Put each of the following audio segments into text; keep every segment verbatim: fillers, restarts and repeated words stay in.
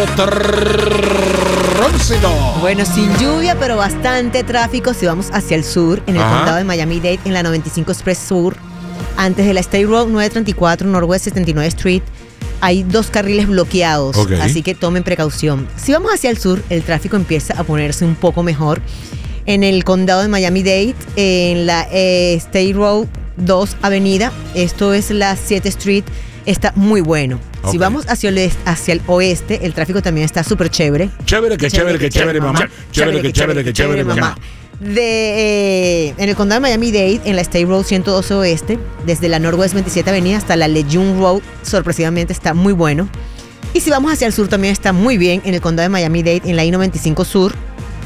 nuestro tránsito. Bueno, sin lluvia, pero bastante tráfico si vamos hacia el sur, en el Ajá. condado de Miami-Dade, en la noventa y cinco Express Sur, antes de la State Road nueve treinta y cuatro, Northwest setenta y nueve Street. Hay dos carriles bloqueados, Okay. así que tomen precaución. Si vamos hacia el sur, el tráfico empieza a ponerse un poco mejor. En el condado de Miami-Dade, en la eh, State Road dos Avenida, esto es la siete Street, está muy bueno. Okay. Si vamos hacia el, hacia el oeste, el tráfico también está súper chévere. Chévere, que chévere, que chévere, mamá. Chévere, que chévere, que chévere, mamá. De, eh, en el condado de Miami-Dade, en la State Road ciento doce Oeste, desde la Northwest veintisiete Avenida hasta la Lejeune Road, sorpresivamente está muy bueno. Y si vamos hacia el sur también está muy bien, en el condado de Miami-Dade, en la I noventa y cinco Sur,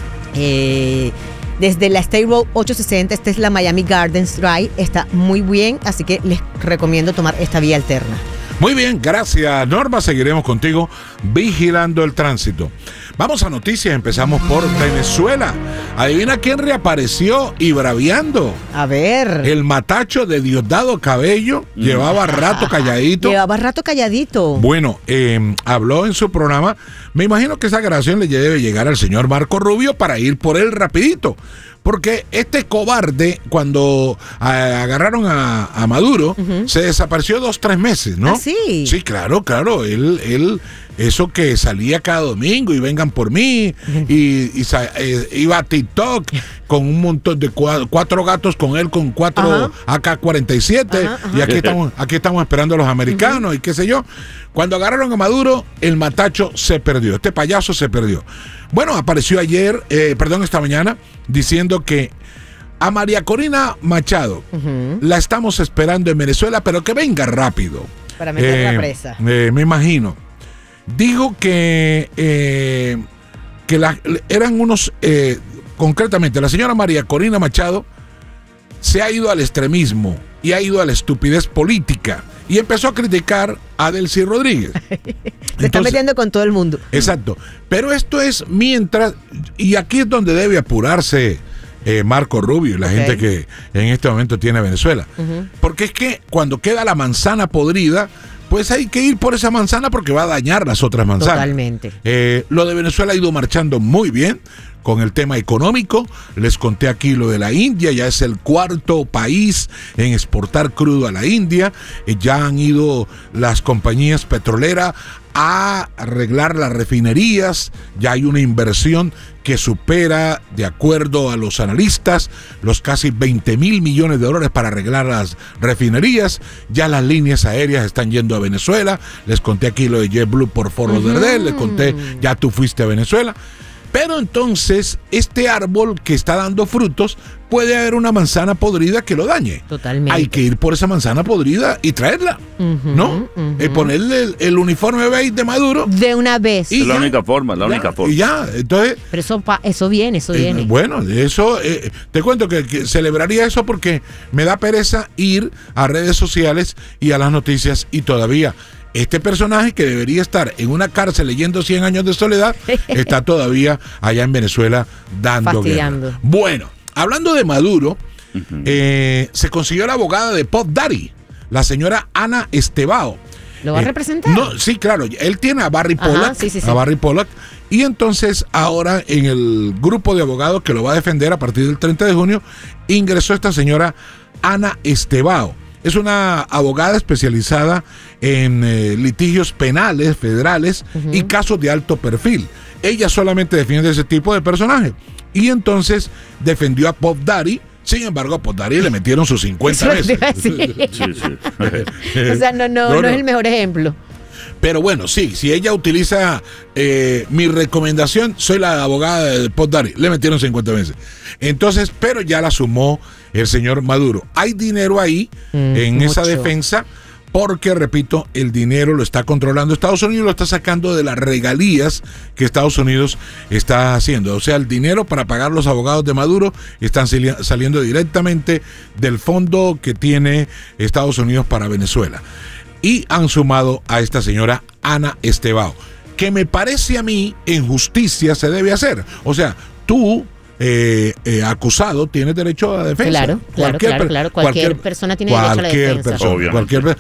eh, desde la State Road ochocientos sesenta, esta es la Miami Gardens Drive, está muy bien, así que les recomiendo tomar esta vía alterna. Muy bien, gracias, Norma. Seguiremos contigo vigilando el tránsito. Vamos a noticias. Empezamos por Venezuela. Adivina quién reapareció y braviando. A ver. El matacho de Diosdado Cabello. Mm. Llevaba rato calladito. Llevaba rato calladito. Bueno, eh, habló en su programa. Me imagino que esa grabación le debe llegar al señor Marco Rubio para ir por él rapidito. Porque este cobarde, cuando a, agarraron a, a Maduro, uh-huh. se desapareció dos, tres meses, ¿no? ¿Ah, sí? Sí, claro, claro. Él, él, eso que salía cada domingo y vengan por mí, uh-huh. y, y eh, iba a TikTok con un montón de cuatro, cuatro gatos con él, con cuatro uh-huh. A K cuarenta y siete, uh-huh, uh-huh. y aquí estamos, aquí estamos esperando a los americanos, uh-huh. y qué sé yo. Cuando agarraron a Maduro, el matacho se perdió, este payaso se perdió. Bueno, apareció ayer, eh, perdón, esta mañana, diciendo que a María Corina Machado uh-huh. la estamos esperando en Venezuela, pero que venga rápido. Para meterla eh, presa. Eh, me imagino. Dijo que, eh, que la, eran unos, eh, concretamente, la señora María Corina Machado se ha ido al extremismo y ha ido a la estupidez política. Y empezó a criticar a Delcy Rodríguez. Se Entonces, está metiendo con todo el mundo. Exacto. Pero esto es mientras, y aquí es donde debe apurarse eh, Marco Rubio y la okay. gente que en este momento tiene a Venezuela. Uh-huh. Porque es que cuando queda la manzana podrida, pues hay que ir por esa manzana porque va a dañar las otras manzanas. Totalmente. Eh, lo de Venezuela ha ido marchando muy bien con el tema económico. Les conté aquí lo de la India, ya es el cuarto país en exportar crudo a la India. Eh, ya han ido las compañías petroleras a arreglar las refinerías, ya hay una inversión que supera, de acuerdo a los analistas, los casi veinte mil millones de dólares para arreglar las refinerías. Ya las líneas aéreas están yendo a Venezuela. Les conté aquí lo de JetBlue por Fort Lauderdale, uh-huh. les conté, ya tú fuiste a Venezuela. Pero entonces, este árbol que está dando frutos, puede haber una manzana podrida que lo dañe. Totalmente. Hay que ir por esa manzana podrida y traerla, uh-huh, ¿no? Uh-huh. Eh, ponerle el, el uniforme beige de Maduro. De una vez. Y es la ya, única forma, la ya, única forma. Y ya, entonces... Pero eso, eso viene, eso eh, viene. Bueno, eso, eh, te cuento que, que celebraría eso porque me da pereza ir a redes sociales y a las noticias y todavía... Este personaje que debería estar en una cárcel leyendo cien años de soledad está todavía allá en Venezuela dando guerra. Bueno, hablando de Maduro, uh-huh. eh, se consiguió la abogada de Puff Daddy, la señora Ana Estebao. ¿Lo va eh, a representar? No, sí, claro. Él tiene a Barry Pollack, Ajá, sí, sí, sí. a Barry Pollack, y entonces ahora en el grupo de abogados que lo va a defender a partir del treinta de junio, ingresó esta señora Ana Estebao. Es una abogada especializada en eh, litigios penales federales uh-huh. y casos de alto perfil. Ella solamente defiende ese tipo de personajes. Y entonces defendió a Puff Daddy. Sin embargo, a Puff Daddy le metieron sus cincuenta veces. Sí. Sí, sí. O sea, no, no, no, no es el mejor ejemplo. Pero bueno, sí, si ella utiliza eh, mi recomendación, soy la abogada de Puff Daddy, le metieron cincuenta veces. Entonces, pero ya la sumó el señor Maduro. Hay dinero ahí mm, en mucho. Esa defensa, porque, repito, el dinero lo está controlando Estados Unidos, lo está sacando de las regalías que Estados Unidos está haciendo. O sea, el dinero para pagar los abogados de Maduro están saliendo directamente del fondo que tiene Estados Unidos para Venezuela. Y han sumado a esta señora Ana Estebao, que me parece a mí en justicia se debe hacer. O sea, tú, eh, eh, acusado, tienes derecho a defensa. Claro, claro, cualquier, claro, claro. Cualquier, cualquier persona tiene derecho a la defensa. Persona, cualquier persona.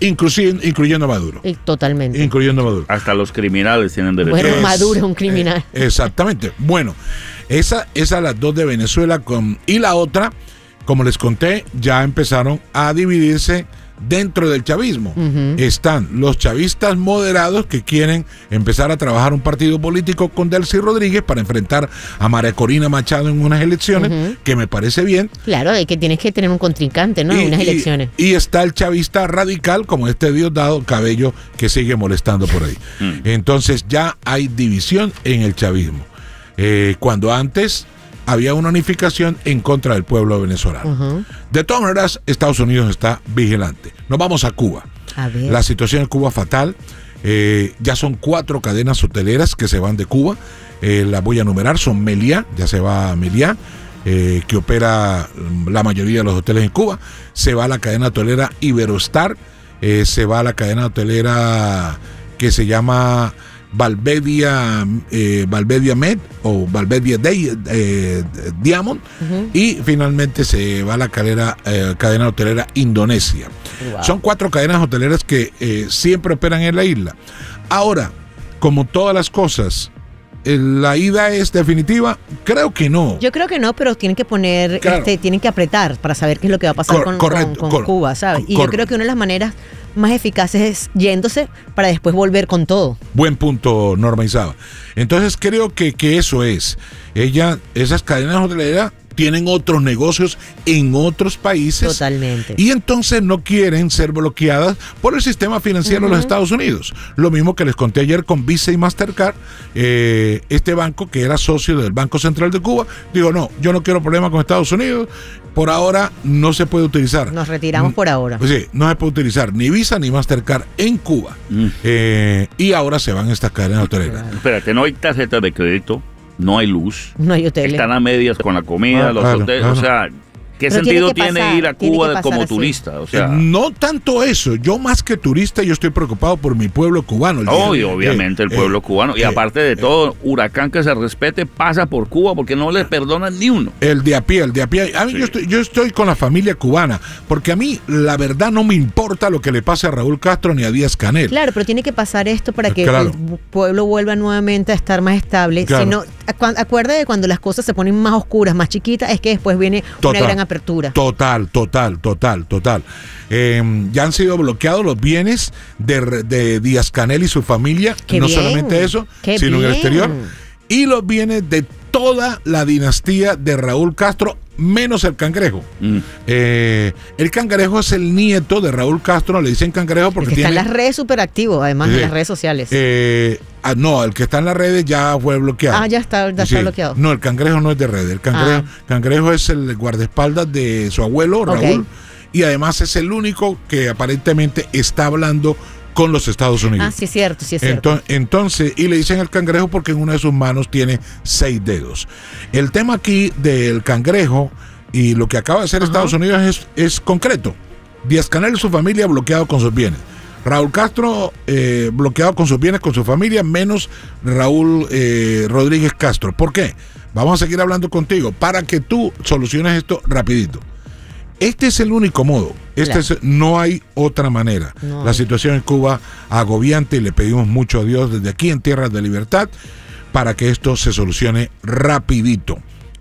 inclusive, incluyendo a Maduro. Y totalmente. Incluyendo a Maduro. Hasta los criminales tienen derecho. Bueno, Es- Maduro es un criminal. eh, exactamente. Bueno, esa, esas las dos de Venezuela con, y la otra, como les conté, ya empezaron a dividirse dentro del chavismo. Ujú. Están los chavistas moderados que quieren empezar a trabajar un partido político con Delcy Rodríguez para enfrentar a María Corina Machado en unas elecciones, Ujú. que me parece bien. Claro, es que tienes que tener un contrincante, ¿no? En unas elecciones. y está el chavista radical, como este Diosdado Cabello, que sigue molestando por ahí. Mm. Entonces ya hay división en el chavismo. Eh, cuando antes había una unificación en contra del pueblo venezolano. Ujú. De todas maneras, Estados Unidos está vigilante. Nos vamos a Cuba. A ver. La situación en Cuba es fatal. Eh, ya son cuatro cadenas hoteleras que se van de Cuba. Eh, las voy a enumerar. Son Meliá, ya se va a Meliá, eh, que opera mm, la mayoría de los hoteles en Cuba. Se va a la cadena hotelera Iberostar. Eh, se va a la cadena hotelera que se llama Valvedia, eh, Valvedia Med o Valvedia Day, eh, Diamond. Ujú. Y finalmente se va a la cadena, eh, cadena hotelera Indonesia. Wow. Son cuatro cadenas hoteleras que eh, siempre operan en la isla. Ahora, como todas las cosas, eh, ¿la ida es definitiva? Creo que no. Yo creo que no, pero tienen que poner, Claro. este, tienen que apretar para saber qué es lo que va a pasar Cor- con, correcto, con- con cor- Cuba, ¿sabes? Y cor- yo creo que una de las maneras más eficaces es yéndose para después volver con todo. Buen punto, Norma Isaba. Entonces creo que, que eso es. Ella, esas cadenas hoteleras tienen otros negocios en otros países. Totalmente. Y entonces no quieren ser bloqueadas por el sistema financiero de los Estados Unidos. Lo mismo que les conté ayer con Visa y Mastercard. Eh, este banco, que era socio del Banco Central de Cuba, dijo, no, yo no quiero problemas con Estados Unidos. Por ahora no se puede utilizar. Nos retiramos Mm, por ahora. Pues sí, no se puede utilizar ni Visa ni Mastercard en Cuba. Mm. Eh, y ahora se van estas cadenas hoteleras. Espérate, no hay tarjetas de crédito, no hay luz, No hay hoteles. están a medias con la comida, Ah, los claro, hoteles, claro. o sea, ¿qué Pero sentido tiene que tiene pasar, ir a tiene que Cuba pasar como así. turista? O sea, Eh, no tanto eso, yo más que turista, yo estoy preocupado por mi pueblo cubano. El día- obvio, obviamente eh, el pueblo eh, cubano. Y eh, aparte de todo, huracán que se respete pasa por Cuba porque no les perdonan ni uno. El de a pie, el de a pie. A mí Sí. yo, estoy, yo estoy con la familia cubana, porque a mí la verdad no me importa lo que le pase a Raúl Castro ni a Díaz Canel. Claro, pero tiene que pasar esto para que Claro. el pueblo vuelva nuevamente a estar más estable. Claro. Si no, acu- acuerda de cuando las cosas se ponen más oscuras, más chiquitas, es que después viene Total. una gran apertura. Total, total, total, total. Eh, ya han sido bloqueados los bienes de, de Díaz Canel y su familia, Qué no bien, solamente eso, qué sino en el bien. exterior. Y los bienes de toda la dinastía de Raúl Castro, menos el Cangrejo. Mm. Eh, el Cangrejo es el nieto de Raúl Castro, le dicen Cangrejo El porque que está en tiene... las redes súper activo, además Sí. de las redes sociales. Eh, ah, no, el que está en las redes ya fue bloqueado. Ah, ya está, ya Sí. está bloqueado. No, el Cangrejo no es de redes. El Cangrejo, Ah. Cangrejo es el guardaespaldas de su abuelo, Raúl. Ok. Y además es el único que aparentemente está hablando con los Estados Unidos. Ah, sí es cierto, sí es cierto. Entonces, entonces, y le dicen el Cangrejo porque en una de sus manos tiene seis dedos. El tema aquí del Cangrejo y lo que acaba de hacer Ajá. Estados Unidos es, es concreto. Díaz Canel y su familia bloqueado con sus bienes. Raúl Castro eh, bloqueado con sus bienes, con su familia, menos Raúl eh, Rodríguez Castro. ¿Por qué? Vamos a seguir hablando contigo para que tú soluciones esto rapidito. Este es el único modo. Este Claro. es, no hay otra manera. No La hay. situación en Cuba agobiante y le pedimos mucho a Dios desde aquí en Tierras de Libertad para que esto se solucione rapidito.